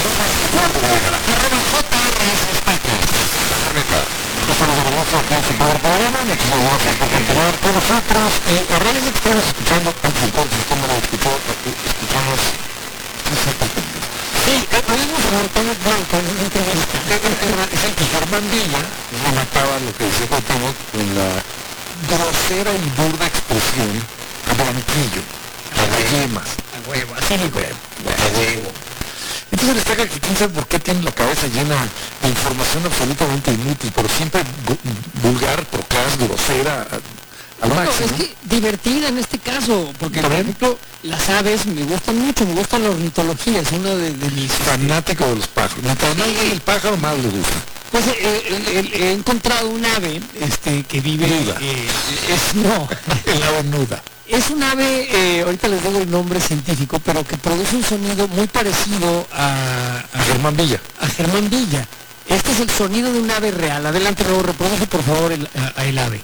Germán Villa remataba lo que decía Cuauhtémoc con la grosera y burda expresión a blanquillo, a yemas. A huevo, así de huevo. A huevo. Entonces destaca que quién sabe por qué tiene la cabeza llena de información absolutamente inútil, pero siempre vulgar, procaz, grosera, al máximo. Es que divertida en este caso, porque por ejemplo, las aves me gustan mucho, me gustan la ornitología, es uno de mis... Fanático de los pájaros. Mientras más el pájaro, más le gusta. Pues he encontrado un ave que vive... Nuda. No, El ave nuda. es un ave, ahorita les doy el nombre científico, pero que produce un sonido muy parecido a Germán Villa. A Germán Villa. Este es el sonido de un ave real. Adelante, luego reproduce por favor el ave.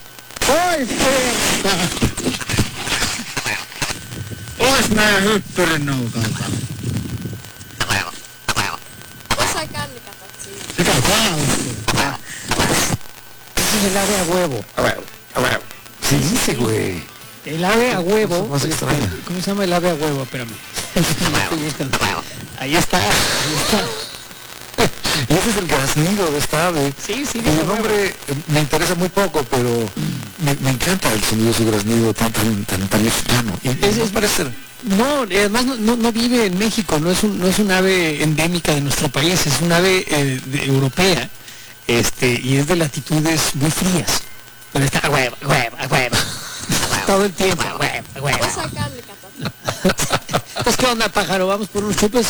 Ese es el ave a huevo. A ver. Sí, dice, güey. El ave a huevo. Más extraña. ¿Cómo se llama el ave a huevo? Espérame. Ahí está. Y ese es el graznido de esta ave. Sí, El nombre me interesa muy poco, pero me encanta el sonido de su graznido tan mexicano. Es parece. No, además no vive en México, no es un ave endémica de nuestro país, es un ave europea, y es de latitudes muy frías. Pero está a huevo. Todo el tiempo, a huevo. Entonces, ¿qué onda, pájaro? ¿Vamos por unos chupes?